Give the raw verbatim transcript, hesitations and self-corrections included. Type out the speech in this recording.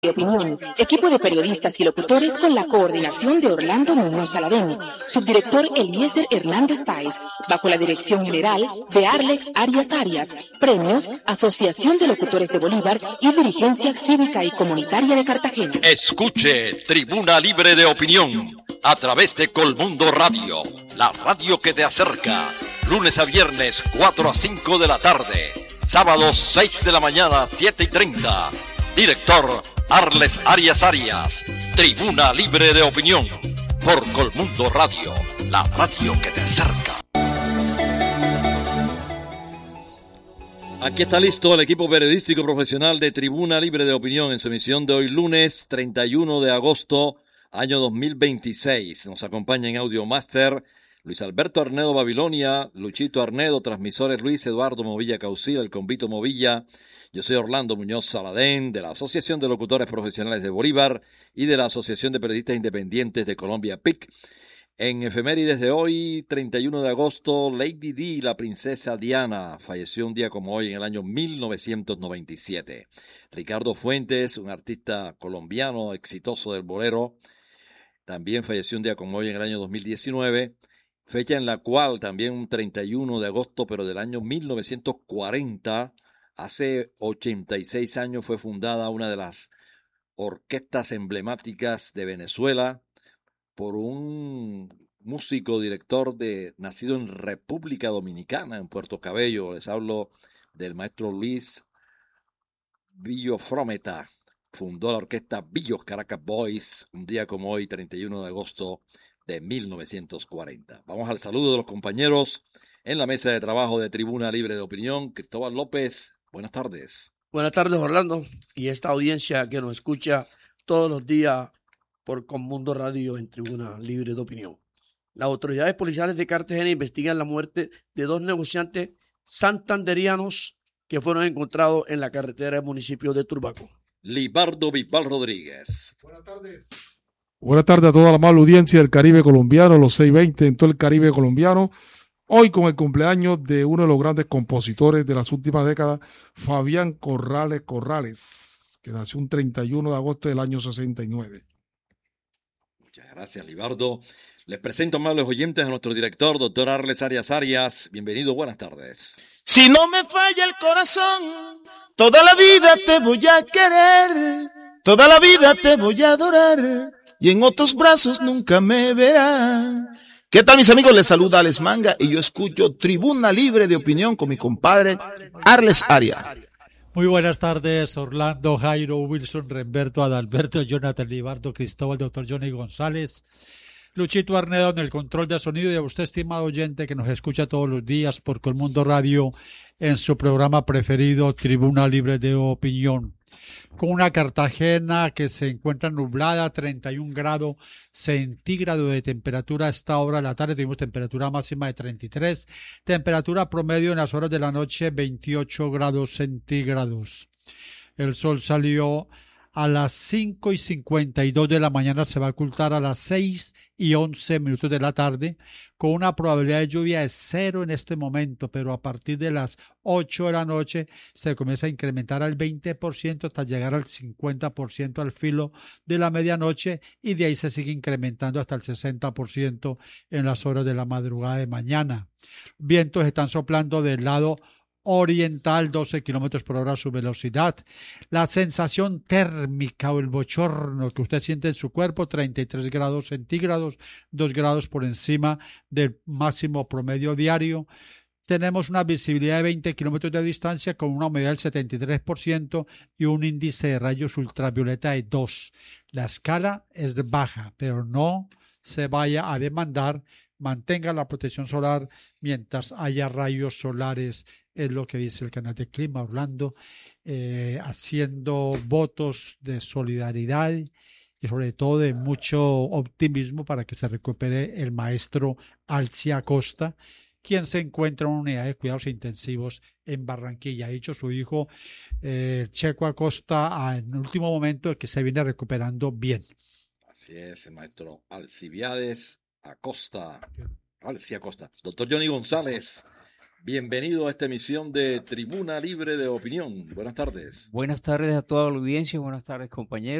de opinión, equipo de periodistas y locutores con la coordinación de Orlando Muñoz Saladén, subdirector Eliezer Hernández Páez, bajo la dirección general de Arlex Arias Arias, premios Asociación de Locutores de Bolívar y Dirigencia Cívica y Comunitaria de Cartagena. Escuche Tribuna Libre de Opinión a través de Colmundo Radio, la radio que te acerca, lunes a viernes cuatro a cinco de la tarde, sábados seis de la mañana siete y treinta. Director Arles Arias Arias, Tribuna Libre de Opinión, por Colmundo Radio, la radio que te acerca. Aquí está listo el equipo periodístico profesional de Tribuna Libre de Opinión en su emisión de hoy lunes treinta y uno de agosto, año dos mil veintiséis. Nos acompaña en Audio Master Luis Alberto Arnedo Babilonia, Luchito Arnedo, transmisores Luis Eduardo Movilla Caucil, el Convito Movilla. Yo soy Orlando Muñoz Saladén, de la Asociación de Locutores Profesionales de Bolívar y de la Asociación de Periodistas Independientes de Colombia, P I C. En efemérides de hoy, treinta y uno de agosto, Lady Di, la princesa Diana, falleció un día como hoy en el año mil novecientos noventa y siete. Ricardo Fuentes, un artista colombiano exitoso del bolero, también falleció un día como hoy en el año dos mil diecinueve, fecha en la cual también un treinta y uno de agosto, pero del año mil novecientos cuarenta, hace ochenta y seis años fue fundada una de las orquestas emblemáticas de Venezuela por un músico, director de nacido en República Dominicana, en Puerto Cabello. Les hablo del maestro Luis Billo Frometa. Fundó la orquesta Billos Caracas Boys un día como hoy, treinta y uno de agosto de mil novecientos cuarenta. Vamos al saludo de los compañeros en la mesa de trabajo de Tribuna Libre de Opinión. Cristóbal López, buenas tardes. Buenas tardes, Orlando, y esta audiencia que nos escucha todos los días por Colmundo Radio en Tribuna Libre de Opinión. Las autoridades policiales de Cartagena investigan la muerte de dos negociantes santanderianos que fueron encontrados en la carretera del municipio de Turbaco. Libardo Vival Rodríguez. Buenas tardes. Buenas tardes a toda la amable audiencia del Caribe colombiano, los seis veinte en todo el Caribe colombiano. Hoy con el cumpleaños de uno de los grandes compositores de las últimas décadas, Fabián Corrales Corrales, que nació un treinta y uno de agosto del año sesenta y nueve. Muchas gracias, Libardo. Les presento, amables oyentes, a nuestro director, doctor Arles Arias Arias. Bienvenido, buenas tardes. Si no me falla el corazón, toda la vida te voy a querer, toda la vida te voy a adorar, y en otros brazos nunca me verás. ¿Qué tal, mis amigos? Les saluda Alex Manga y yo escucho Tribuna Libre de Opinión con mi compadre Arles Arias. Muy buenas tardes, Orlando, Jairo, Wilson, Remberto, Adalberto, Jonathan, Libardo, Cristóbal, doctor Johnny González, Luchito Arnedo en el control de sonido, y a usted, estimado oyente, que nos escucha todos los días por Colmundo Radio en su programa preferido, Tribuna Libre de Opinión. Con una Cartagena que se encuentra nublada, treinta y un grados centígrados de temperatura a esta hora de la tarde. Tuvimos temperatura máxima de treinta y tres, temperatura promedio en las horas de la noche veintiocho grados centígrados. El sol salió a las cinco y cincuenta y dos de la mañana, se va a ocultar a las seis y once minutos de la tarde, con una probabilidad de lluvia de cero en este momento, pero a partir de las ocho de la noche se comienza a incrementar al veinte por ciento hasta llegar al cincuenta por ciento al filo de la medianoche, y de ahí se sigue incrementando hasta el sesenta por ciento en las horas de la madrugada de mañana. Vientos están soplando del lado oriental, doce kilómetros por hora su velocidad. La sensación térmica o el bochorno que usted siente en su cuerpo, treinta y tres grados centígrados, dos grados por encima del máximo promedio diario. Tenemos una visibilidad de veinte kilómetros de distancia con una humedad del setenta y tres por ciento y un índice de rayos ultravioleta de dos. La escala es baja, pero no se vaya a demandar. Mantenga la protección solar mientras haya rayos solares, es lo que dice el canal de clima Orlando, eh, haciendo votos de solidaridad y sobre todo de mucho optimismo para que se recupere el maestro Alci Acosta, quien se encuentra en una unidad de cuidados intensivos en Barranquilla. Ha dicho su hijo eh, Checo Acosta en el último momento que se viene recuperando bien. Así es, el maestro Alcibiades Acosta, Alci Acosta. Doctor Johnny González, Bienvenido a esta emisión de Tribuna Libre de Opinión. Buenas tardes. Buenas tardes a toda la audiencia, buenas tardes compañeros.